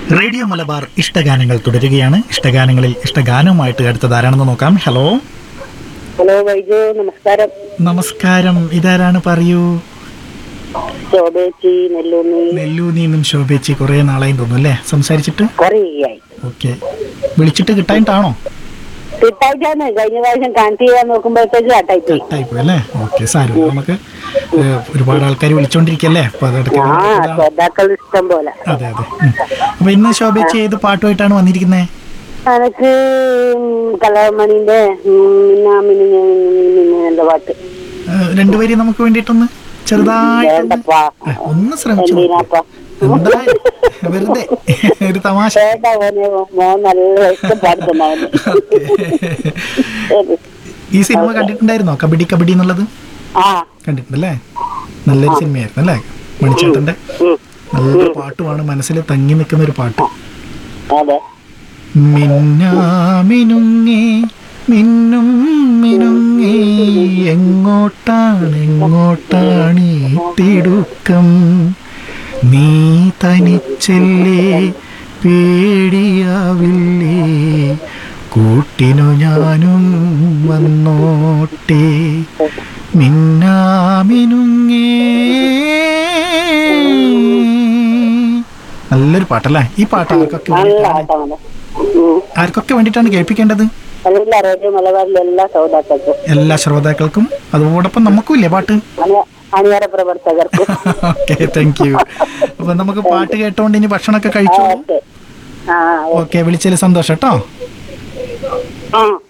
Radio Malabar ഇഷ്ടഗാനങ്ങൾ തുടരുകയാണ്. ഇഷ്ടഗാനങ്ങളിൽ ഇഷ്ടഗാനവുമായിട്ട് അടുത്തത് ആരാണെന്ന് നോക്കാം. ഹലോ ഹലോ വൈജു, നമസ്കാരം. നമസ്കാരം. ഇതാരാണ്? പറയൂ. ശോഭേച്ചി, നെല്ലൂന്നി. നെല്ലൂന്നിന്നും ശോഭേച്ചി കുറെ നാളായി തോന്നുന്നു അല്ലേ സംസാരിച്ചിട്ട്? കൊറേയായി. ഓക്കെ, വിളിച്ചിട്ട് കിട്ടായിട്ടാണോ? കിട്ടായിട്ടാണ്. കഴിഞ്ഞ പ്രാവശ്യം കണക്ട് ചെയ്യാൻ നോക്കുമ്പോഴത്തേക്ക് കട്ടായിപ്പോയി. കട്ടായിപ്പോയി അല്ലേ? ഓക്കെ, സാരമില്ല. നമുക്ക് ഒരുപാട് ആൾക്കാർ വിളിച്ചോണ്ടിരിക്കല്ലേ, അപ്പൊ അതെടുക്കാൻ. ശ്രോതാക്കൾ ഇഷ്ടം പോലെ. അതെ അതെ. അപ്പൊ ഇന്ന് ശോഭേച്ചി ഏത് പാട്ടുമായിട്ടാണ് വന്നിരിക്കുന്നത്? എനിക്ക് കലാമണിന്റെ എന്താ പാട്ട് രണ്ടുപേരി നമുക്ക് വേണ്ടിയിട്ടൊന്ന് ചെറുതായിട്ട് വേണ്ടപ്പാ. ഒന്ന് ശ്രമിച്ചു. എന്തിനാപ്പാ? എന്താ വെറുതെ ഒരു തമാശ. മോൻ നല്ല ഇഷ്ടപ്പാടുന്നവന്. ഈ സിനിമ കണ്ടിട്ടുണ്ടായിരുന്നോ? കബഡി കബഡി എന്നുള്ളത് ആ കണ്ടിട്ടുണ്ടല്ലേ? നല്ലൊരു സിനിമയായിരുന്നു അല്ലേ? മണിച്ചേട്ടന്റെ നല്ലൊരു പാട്ടുമാണ്, മനസ്സിൽ തങ്ങി നിൽക്കുന്ന ഒരു പാട്ട്. അതെ. മിന്നാമിനുങ്ങേ മിന്നും മിനുങ്ങേ എങ്ങോട്ടാണ് തിടുക്കം, നീ തനിച്ചല്ലേ പേടിയാവില്ലേ, കൂട്ടിനു ഞാനും വന്നോട്ടെ, മിന്നാമിനുങ്ങേ. നല്ലൊരു പാട്ടല്ലേ ഈ പാട്ട്? ആർക്കൊക്കെ വേണ്ടിയിട്ടാണ് കേൾപ്പിക്കേണ്ടത്? എല്ലാ ശ്രോതാക്കൾക്കും, അതോടൊപ്പം നമുക്കും ഇല്ലേ പാട്ട്? അണിയറ പ്രവർത്തകർക്കും. Okay, thank you. അപ്പൊ നമുക്ക് പാട്ട് കേട്ടോണ്ട് ഇനി ഭക്ഷണമൊക്കെ കഴിച്ചു. ഓക്കെ, വിളിച്ചതിൽ സന്തോഷം കേട്ടോ.